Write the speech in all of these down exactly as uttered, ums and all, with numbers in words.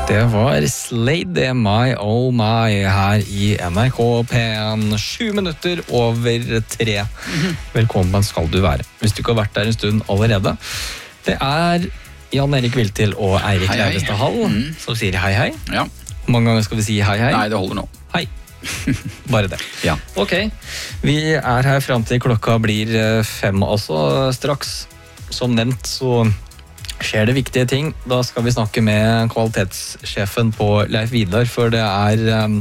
Det var Slade, My Oh My, her i N R K P en, sju minutter over tre. Velkommen skal du være, hvis du ikke har vært der en stund allerede. Det er Jan Erik Viltil og Eirik Hei, hei. Leivestad Hall Mm. som sier hei hei. Ja. Hvor mange ganger skal vi si hei hei? Nei, det holder nå. Hei. Bare det. Ja. Ok, vi er her frem til klokka blir eh, fem altså straks. Som nevnt så skjer det viktige ting. Da skal vi snakke med kvalitetssjefen på Leif Vidar, for det er, um,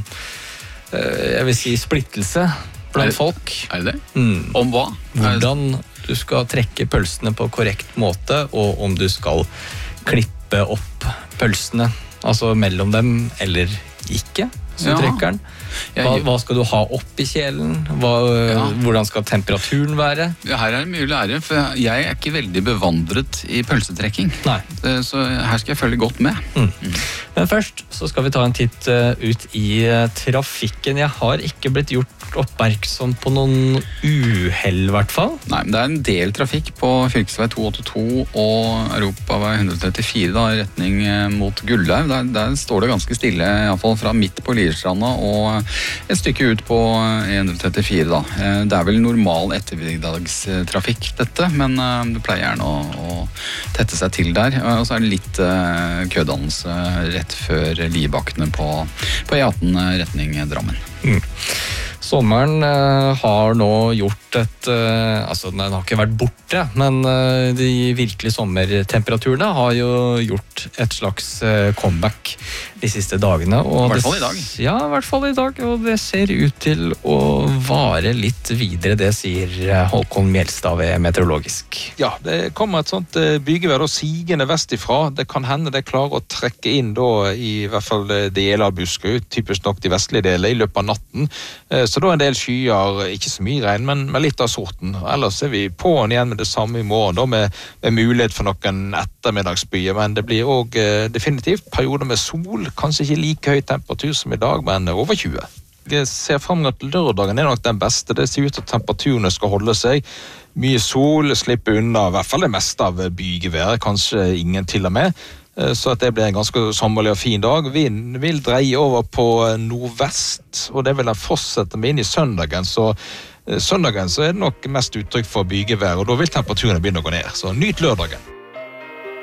jeg vil si, splittelse blant Er det- folk. Er det det? Mm. Om hva? Hvordan du skal trekke pølsene på korrekt måte, og om du skal klippe opp pølsene, altså mellom dem, eller ikke, så Ja. trekker den. Jeg- Hva, hva skal du ha opp i kjelen? Hva, Ja. Hvordan skal temperaturen være? Ja, her er det mye lære, for jeg er ikke veldig bevandret i pølsetrekking. Nei. Eh, Så her skal jeg følge godt med. Mm. Men først så skal vi ta en titt eh, ut i eh, trafikken. Jeg har ikke blitt gjort oppmerksom på noen uhell, i hvert fall. Nei, men det er en del trafikk på fylkesvei to åttito og Europavei ett trettifire da, i retning eh, mot Gullhaug. Der, der står det ganske stille, i hvert fall fra midt på Lierstranda og et stykke ut på ett trettifire da. Eh, Det er vel normal ettermiddagstrafikk dette, men eh, det pleier gjerne å, å tette seg til der. Eh, Og så er det litt eh, kødannelse rett før Liebakkene på, på E atten retning Drammen. Mm. Sommeren eh, har nå gjort et eh, altså den har ikke vært borte, men eh, de virkelige sommertemperaturene har jo gjort et slags eh, comeback de siste dagene. Og I hvert det- fall i dag. Ja, i hvert fall i dag, og det ser ut til å vare litt videre, det sier eh, Håkon Mjelstad ved Meteorologisk. Ja, det kommer et sånt eh, bygevær da, sigende vestifra. Det kan hende det klarer å trekke inn da, i hvert fall eh, deler av Buskerud, typisk nok de vestlige deler, i løpet av natten. Eh, Så da en del skyer, ikke så mye regn, men med litt av sorten. Ellers er vi på'n igjen med det samme i morgen, da, med, med mulighet for noen ettermiddagsbyer, men det blir også eh, definitivt perioder med sol, kanskje ikke like høy temperatur som i dag, men over tjue. Jeg ser frem at lørdagen er nok den beste. Det ser ut til at temperaturene skal holde seg. Mye sol, slippe unna i hvert fall det meste av bygeværet, kanskje ingen til og med. Eh, Så at det blir en ganske sommerlig og fin dag. Vinden vil dreie over på eh, nordvest, og det vil den fortsette med inn i søndagen. Så eh, søndagen så er det nok mest uttrykk for bygevær, og da vil temperaturene begynne å gå ned. Så nyt lørdagen.